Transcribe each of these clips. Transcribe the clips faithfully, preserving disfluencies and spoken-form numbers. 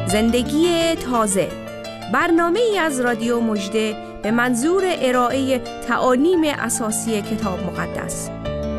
زندگی تازه، برنامه ای از رادیو مژده به منظور ارائه تعالیم اساسی کتاب مقدس.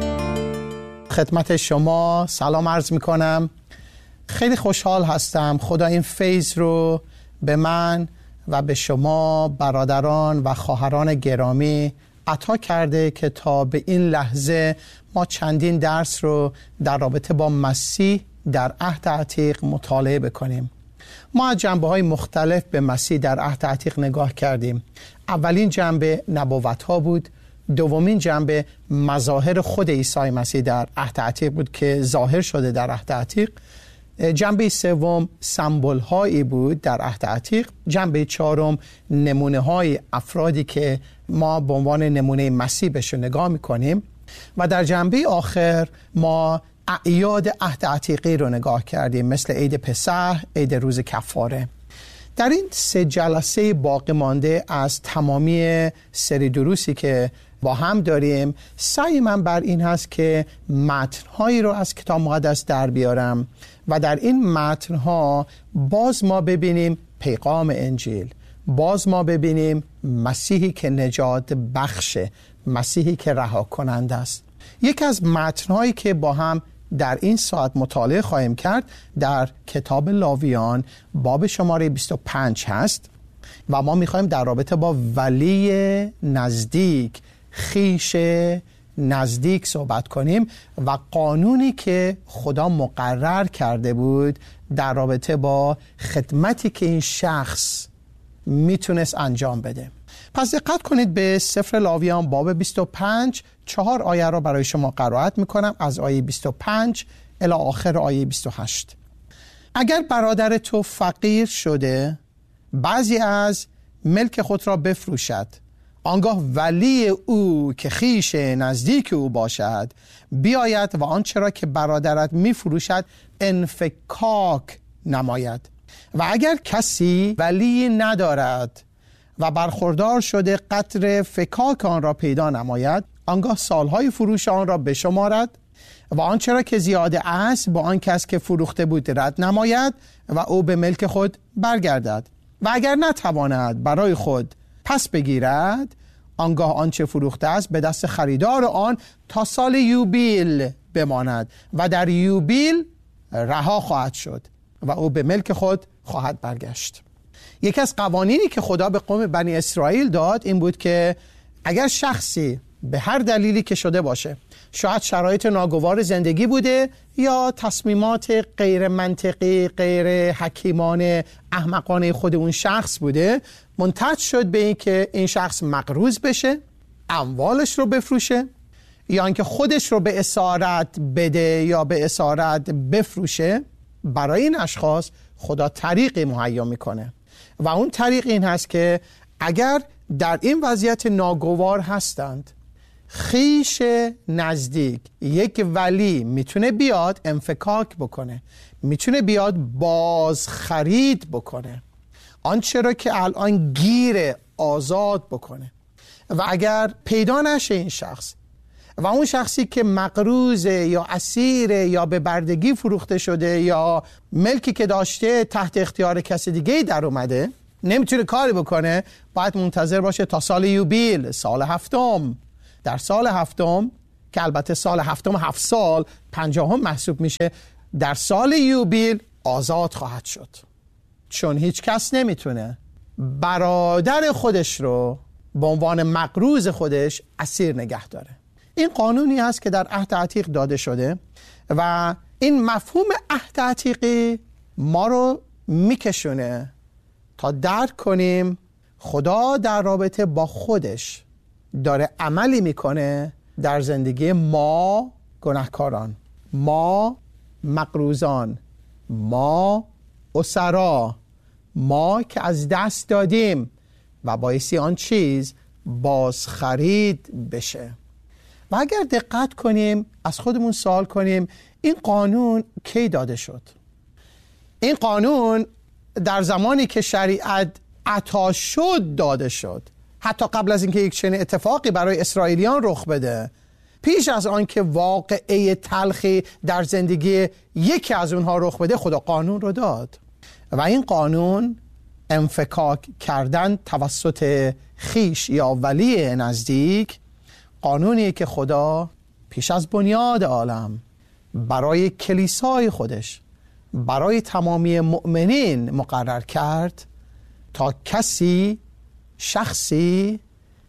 خدمت شما سلام عرض می کنم. خیلی خوشحال هستم خدا این فیض رو به من و به شما برادران و خواهران گرامی عطا کرده که تا به این لحظه ما چندین درس رو در رابطه با مسیح در عهد عتیق مطالعه بکنیم. ما از جنبه‌های مختلف به مسیح در عهد عتیق نگاه کردیم. اولین جنبه نبوت‌ها بود، دومین جنبه مظاهر خود عیسی مسیح در عهد عتیق بود که ظاهر شده در عهد عتیق، جنبه سوم سمبول‌هایی بود در عهد عتیق، جنبه چهارم نمونه‌های افرادی که ما به عنوان نمونه مسیح بهش نگاه می‌کنیم و در جنبه آخر ما اعیاد عهد عتیقی رو نگاه کردیم، مثل عید پسح، عید روز کفاره. در این سه جلسه باقی مانده از تمامی سری دروسی که با هم داریم، سعی من بر این هست که متن‌هایی رو از کتاب مقدس در بیارم و در این متن‌ها باز ما ببینیم پیغام انجیل، باز ما ببینیم مسیحی که نجات بخشه، مسیحی که رها کننده است. یکی از متن‌هایی که با هم در این ساعت مطالعه خواهیم کرد در کتاب لاویان باب شماره بیست و پنج هست و ما می‌خوایم در رابطه با ولی نزدیک، خیش نزدیک صحبت کنیم و قانونی که خدا مقرر کرده بود در رابطه با خدمتی که این شخص میتونست انجام بده. پس دقت کنید به سفر لاویان باب بیست و پنج، چهار آیه را برای شما قرائت میکنم از آیه بیست و پنج الی آخر آیه بیست و هشت. اگر برادر تو فقیر شده بعضی از ملک خود را بفروشد، آنگاه ولی او که خیش نزدیک او باشد بیاید و آنچه را که برادرت میفروشد انفکاک نماید. و اگر کسی ولی ندارد و برخوردار شده قدر فکاک آن را پیدا نماید، آنگاه سالهای فروش آن را بشمارد و آنچه را که زیاده است با آن کس که فروخته بود رد نماید و او به ملک خود برگردد. و اگر نتواند برای خود پس بگیرد، آنگاه آنچه فروخته است به دست خریدار آن تا سال یوبیل بماند و در یوبیل رها خواهد شد و او به ملک خود خواهد برگشت. یکی از قوانینی که خدا به قوم بنی اسرائیل داد این بود که اگر شخصی به هر دلیلی که شده باشه، شاید شرایط ناگوار زندگی بوده یا تصمیمات غیر منطقی، غیر حکیمانه، احمقانه خود اون شخص بوده، منتج شد به این که این شخص مقروض بشه، اموالش رو بفروشه یا اینکه خودش رو به اسارت بده یا به اسارت بفروشه. برای این اشخاص خدا طریقی مهیا میکنه و اون طریق این هست که اگر در این وضعیت ناگوار هستند، خیش نزدیک یک ولی میتونه بیاد انفکاک بکنه، میتونه بیاد باز خرید بکنه، آنچه را که الان گیره آزاد بکنه. و اگر پیدا نشه این شخص و اون شخصی که مقروضه یا اسیر یا به بردگی فروخته شده یا ملکی که داشته تحت اختیار کسی دیگه در اومده، نمیتونه کاری بکنه، باید منتظر باشه تا سال یوبیل، سال هفتم. در سال هفتم که البته سال هفتم هفت سال پنجاهم محسوب میشه، در سال یوبیل آزاد خواهد شد، چون هیچ کس نمیتونه برادر خودش رو به عنوان مقروض خودش اسیر نگه داره. این قانونی است که در عهد عتیق داده شده و این مفهوم عهد عتیقی ما رو میکشونه تا درک کنیم خدا در رابطه با خودش داره عملی میکنه در زندگی ما گناهکاران، ما مقروضان، ما اسرا، ما که از دست دادیم و بایستی آن چیز بازخرید بشه. و اگر دقت کنیم از خودمون سوال کنیم این قانون کی داده شد؟ این قانون در زمانی که شریعت عطا شد داده شد، حتی قبل از اینکه یک چنین اتفاقی برای اسرائیلیان رخ بده، پیش از آن که واقعه تلخی در زندگی یکی از اونها رخ بده، خدا قانون رو داد. و این قانون انفکاک کردن توسط خیش یا ولی نزدیک قانونی که خدا پیش از بنیاد عالم برای کلیسای خودش، برای تمامی مؤمنین مقرر کرد تا کسی، شخصی،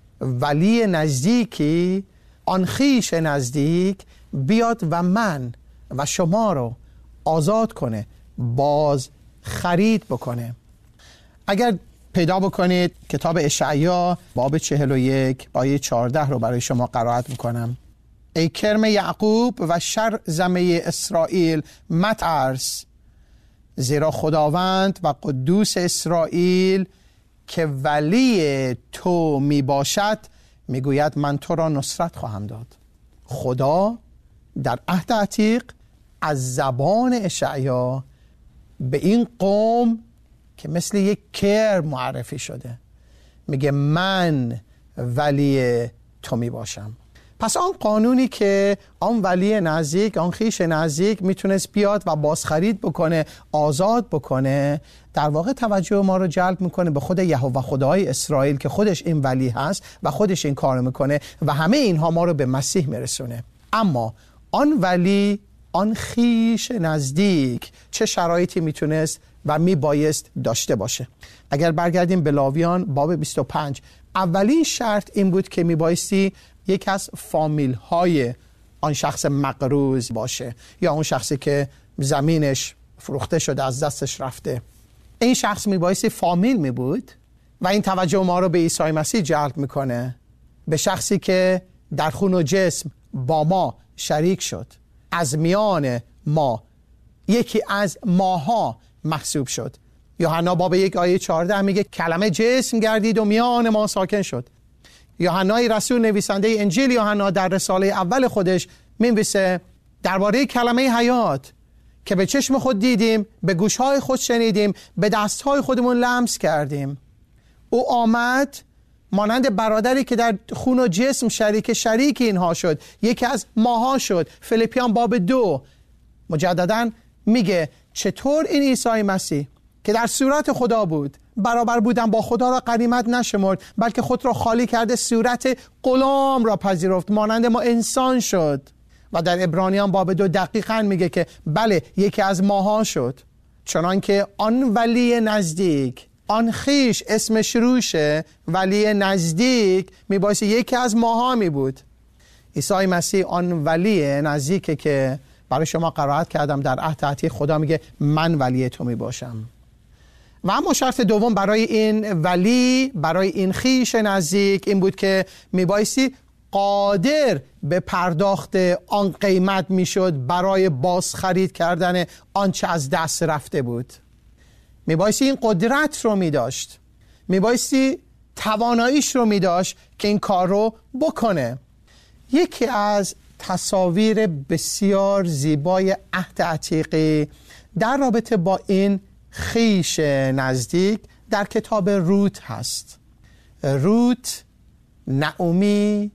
ولی نزدیکی، آن خویش نزدیک بیاد و من و شما رو آزاد کنه، باز خرید بکنه. اگر پیدا بکنید کتاب اشعیا باب چهل و یک آیه چهارده رو برای شما قرائت میکنم. ای کرم یعقوب و شر زمه اسرائیل مترس، زیرا خداوند و قدوس اسرائیل که ولی تو می باشد میگوید من تو را نصرت خواهم داد. خدا در عهد عتیق از زبان اشعیا به این قوم که مثل یک کرم معرفی شده میگه من ولی تو می باشم. پس آن قانونی که آن ولی نزدیک، آن خویش نزدیک میتونست بیاد و بازخرید بکنه، آزاد بکنه، در واقع توجه ما رو جلب میکنه به خود یهوه خدای اسرائیل که خودش این ولی هست و خودش این کار میکنه و همه اینها ما رو به مسیح میرسونه. اما آن ولی، آن خویش نزدیک چه شرایطی میتونست و میبایست داشته باشه؟ اگر برگردیم به لاویان باب بیست و پنج، اولین شرط این بود که میبایستی یک از فامیل های آن شخص مقروض باشه یا اون شخصی که زمینش فروخته شده، از دستش رفته. این شخص میبایستی فامیل می بود و این توجه ما رو به عیسی مسیح جلب میکنه، به شخصی که در خون و جسم با ما شریک شد، از میان ما یکی از ماها محسوب شد. یوحنا باب یک آیه چهارده میگه کلمه جسم گردید و میان ما ساکن شد. یوحنای رسول نویسنده انجیل یوحنا در رساله اول خودش می‌نویسه درباره کلمه حیات که به چشم خود دیدیم، به گوشهای خود شنیدیم، به دستهای خودمون لمس کردیم. او آمد مانند برادری که در خون و جسم شریک شریک اینها شد، یکی از ماها شد. فیلیپیان باب دو مجدداً میگه چطور این عیسی مسیح که در صورت خدا بود، برابر بودن با خدا را غنیمت نشمرد، بلکه خود را خالی کرده، صورت غلام را پذیرفت، مانند ما انسان شد. و در عبرانیان باب دو دقیقاً میگه که بله یکی از ماها شد، چنان که آن ولی نزدیک، آن خویش اسمش روشه، ولی نزدیک میبایستی یکی از ماها می بود. عیسی مسیح آن ولی نزدیکه که برای شما قرائت کردم در عهد عتیق. خدا میگه من ولی تو می باشم. و اما شرط دوم برای این ولی، برای این خویش نزدیک این بود که میبایستی قادر به پرداخت آن قیمت میشد برای بازخرید کردن آنچه از دست رفته بود. میبایستی این قدرت رو میداشت، میبایستی تواناییش رو میداشت که این کار رو بکنه. یکی از تصاویر بسیار زیبای عهد عتیقی در رابطه با این خویش نزدیک در کتاب روت هست. روت، نعومی،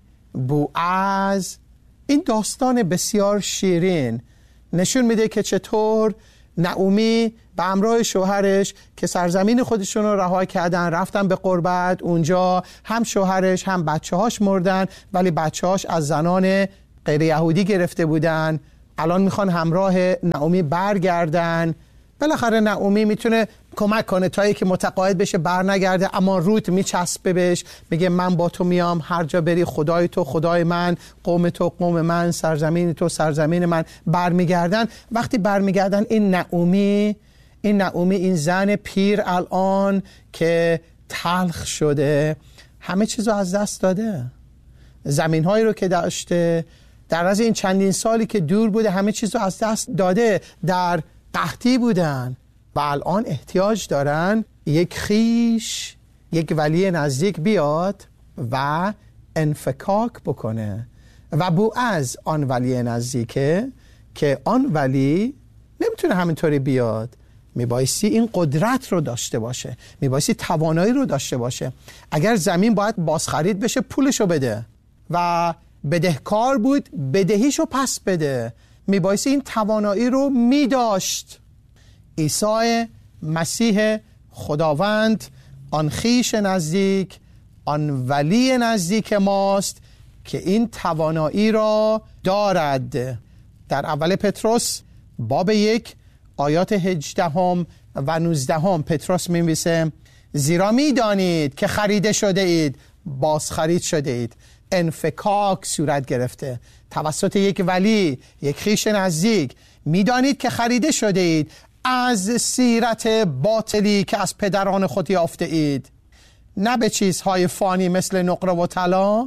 بوعز، این داستان بسیار شیرین نشون میده که چطور نعومی به همراه شوهرش که سرزمین خودشون رو رها کردن رفتن به غربت، اونجا هم شوهرش هم بچه هاش مردن، ولی بچه هاش از زنان غیر یهودی گرفته بودن. الان میخوان همراه نعومی برگردن. بالاخره نعومی میتونه کمک کنه تا اینکه متقاعد بشه بر نگرده، اما روت میچسبه بهش، میگه من با تو میام، هر جا بری خدای تو خدای من، قوم تو قوم من، سرزمین تو سرزمین من. برمیگردن. وقتی برمیگردن این نعومی این نعومی این زن پیر الان که تلخ شده، همه چیزو از دست داده، زمین هایی رو که داشته در از این چندین سالی که دور بوده همه چیزو از دست داده، در قحطی بودن و الان احتیاج دارن یک خویش، یک ولی نزدیک بیاد و انفکاک بکنه. و بوعز آن ولی نزدیکه که آن ولی نمیتونه همینطوری بیاد، میبایستی این قدرت رو داشته باشه، میبایستی توانایی رو داشته باشه. اگر زمین باید بازخرید بشه پولشو بده و بدهکار بود بدهیشو پس بده، میبایستی این توانایی رو میداشت. عیسی مسیح خداوند آن خویش نزدیک، آن ولی نزدیک ماست که این توانایی را دارد. در اول پتروس باب یک آیات هجدهم و نوزدهم پتروس می‌نویسه زیرا می‌دانید که خریده شده اید، بازخرید شده اید، انفکاک صورت گرفته توسط یک ولی، یک خویش نزدیک. می‌دانید که خریده شده اید از سیرت باطلی که از پدران خود یافته اید، نه به چیزهای فانی مثل نقره و طلا،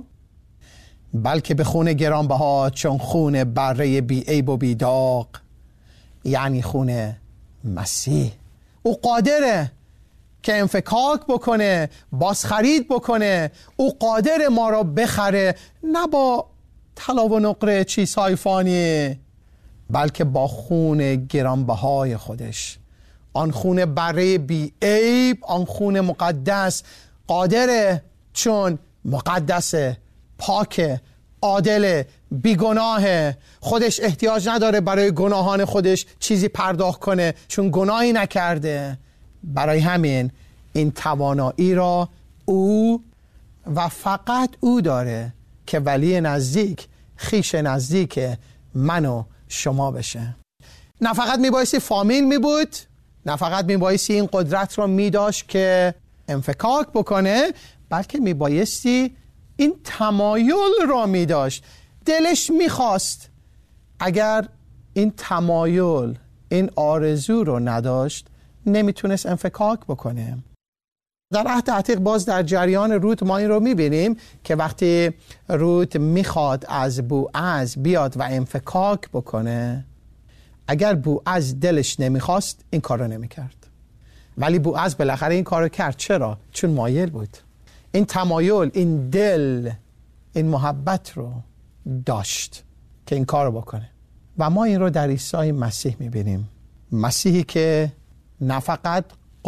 بلکه به خون گرانبها چون خون بره بی عیب و بی داغ، یعنی خون مسیح. او قادره که انفکاک بکنه، بازخرید بکنه. او قادر ما را بخره، نه با طلا و نقره چیزهای فانی، بلکه با خون گرانبهای خودش، آن خون بره بی عیب، آن خون مقدس. قادره چون مقدسه، پاکه، عادل، بیگناهه. خودش احتیاج نداره برای گناهان خودش چیزی پرداخت کنه چون گناهی نکرده. برای همین این توانایی را او و فقط او داره که ولی نزدیک، خویش نزدیک من و شما بشه. نه فقط میبایستی فامیل میبود، نه فقط میبایستی این قدرت را میداشت که انفکاک بکنه، بلکه میبایستی این تمایل را میداشت. دلش میخواست. اگر این تمایل، این آرزو رو نداشت، نمیتونست انفکاک بکنه. در عهد عتیق باز در جریان رود ما این رو میبینیم که وقتی رود میخواد از بوعز بیاد و انفکاک بکنه، اگر بوعز دلش نمیخواست این کار رو نمیکرد، ولی بوعز بالاخره این کار رو کرد. چرا؟ چون مایل بود. این تمایل، این دل، این محبت رو داشت که این کار رو بکنه. و ما این رو در عیسی مسیح میبینیم. مسیحی که نه فقط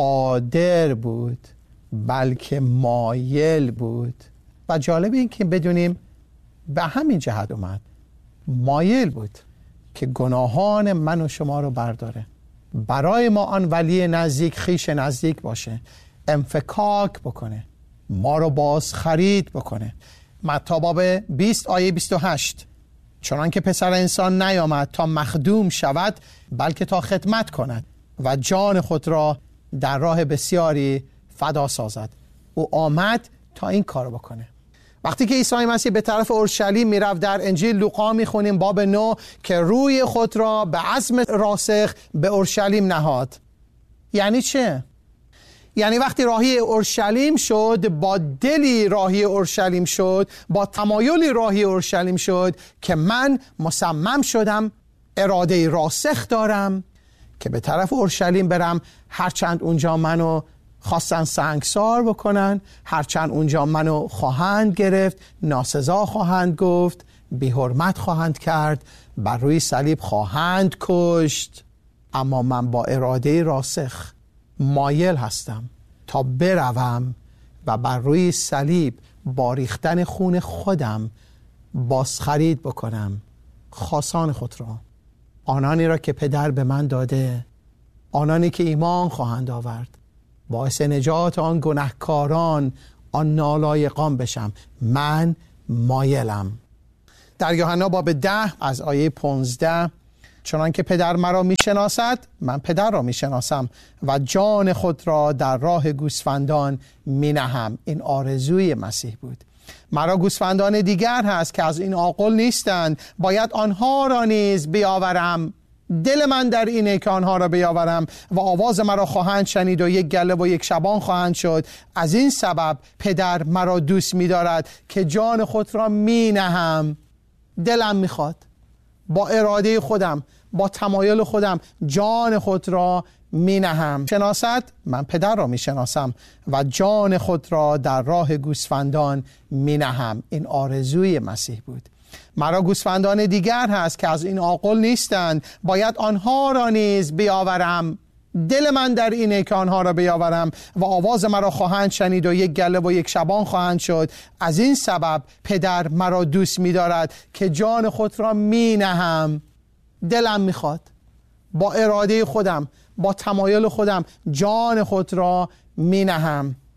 قادر بود بلکه مایل بود. و جالب این که بدونیم به همین جهت اومد، مایل بود که گناهان من و شما رو برداره، برای ما آن ولی نزدیک، خویش نزدیک باشه، انفکاک بکنه، ما رو باز خرید بکنه. متی باب بیست آیه بیست و هشت چنان که پسر انسان نیامد تا مخدوم شود بلکه تا خدمت کند و جان خود را در راه بسیاری فدا سازد. او آمد تا این کار بکنه. وقتی که عیسی مسیح به طرف اورشلیم میرفت، در انجیل لوقا میخونیم باب نه که روی خود را به عزم راسخ به اورشلیم نهاد. یعنی چه؟ یعنی وقتی راهی اورشلیم شد، با دلی راهی اورشلیم شد، با تمایلی راهی اورشلیم شد که من مصمم شدم، اراده راسخ دارم که به طرف اورشلیم برم، هرچند اونجا منو خواستن سنگسار بکنن، هرچند اونجا منو خواهند گرفت، ناسزا خواهند گفت، بی حرمت خواهند کرد، بر روی صلیب خواهند کشت، اما من با اراده راسخ مایل هستم تا بروم و بر روی صلیب با ریختن خون خودم بازخرید بکنم خاصان خود را، آنانی را که پدر به من داده، آنانی که ایمان خواهند آورد، باعث نجات آن گناهکاران، آن نالایقان بشم. من مایلم. در یوحنا باب ده از آیه پانزده چنان که پدر مرا میشناسد من پدر را میشناسم و جان خود را در راه گوسفندان مینهم. این آرزوی مسیح بود. مرا گوسفندان دیگر هست که از این عاقل نیستند، باید آنها را نیز بیاورم. دل من در اینه که آنها را بیاورم و آواز مرا خواهند شنید و یک گله و یک شبان خواهند شد. از این سبب پدر مرا دوست می‌دارد که جان خود را مینهم. دلم میخواد، با اراده خودم، با تمایل خودم جان خود را می نهم. شناسد من پدر را می شناسم و جان خود را در راه گوسفندان می نهم. این آرزوی مسیح بود. مرا گوسفندان دیگر هست که از این عاقل نیستند، باید آنها را نیز بیاورم. دل من در اینه که آنها را بیاورم و آواز مرا خواهند شنید و یک گله و یک شبان خواهند شد. از این سبب پدر مرا دوست می دارد که جان خود را می نهم. دلم میخواد، با اراده خودم، با تمایل خودم جان خود را می نهم.